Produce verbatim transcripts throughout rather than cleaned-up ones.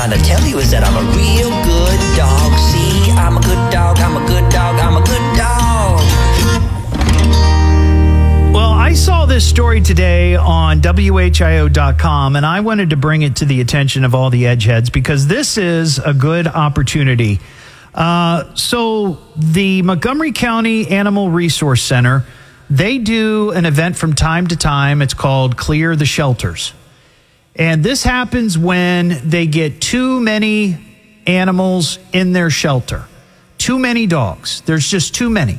trying to tell you is that I'm a real good dog. See, I'm a good dog, I'm a good dog, I'm a good dog. Well, I saw this story today on W H I O dot com, and I wanted to bring it to the attention of all the edgeheads because this is a good opportunity. Uh, so the Montgomery County Animal Resource Center, they do an event from time to time. It's called Clear the Shelters. And this happens when they get too many animals in their shelter. Too many dogs. There's just too many.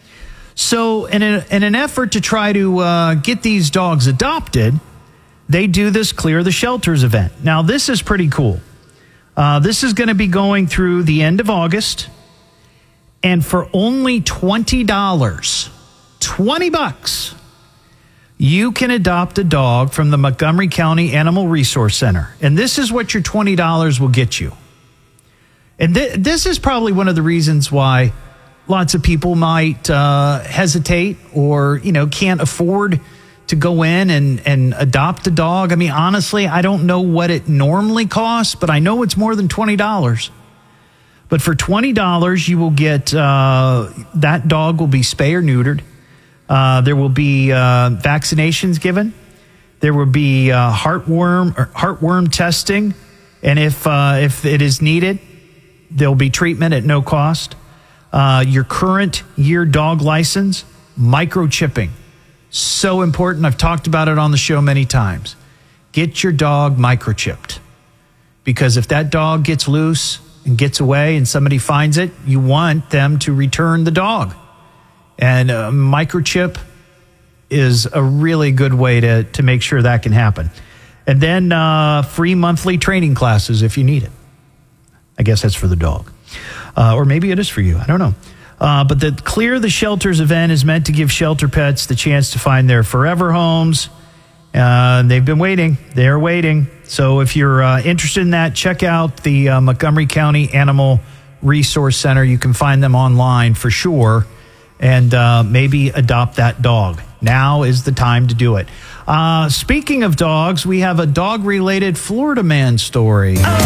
So in, a, in an effort to try to uh, get these dogs adopted, they do this Clear the Shelters event. Now, this is pretty cool. Uh, this is going to be going through the end of August. And for only twenty dollars, twenty bucks, you can adopt a dog from the Montgomery County Animal Resource Center. And this is what your twenty dollars will get you. And th- this is probably one of the reasons why lots of people might uh, hesitate or, you know, can't afford to go in and, and adopt a dog. I mean, honestly, I don't know what it normally costs, but I know it's more than twenty dollars. But for twenty dollars, you will get, uh, that dog will be spay or neutered. Uh, there will be uh, vaccinations given. There will be uh, heartworm or heartworm testing. And if uh, if it is needed, there'll be treatment at no cost. Uh, your current year dog license, microchipping. So important. I've talked about it on the show many times. Get your dog microchipped. Because if that dog gets loose and gets away and somebody finds it, you want them to return the dog. And a microchip is a really good way to, to make sure that can happen. And then uh, free monthly training classes if you need it. I guess that's for the dog. Uh, or maybe it is for you. I don't know. Uh, but the Clear the Shelters event is meant to give shelter pets the chance to find their forever homes. Uh, they've been waiting. They're waiting. So if you're uh, interested in that, check out the uh, Montgomery County Animal Resource Center. You can find them online for sure. And uh, maybe adopt that dog. Now is the time to do it. Uh, speaking of dogs, we have a dog-related Florida man story. Oh,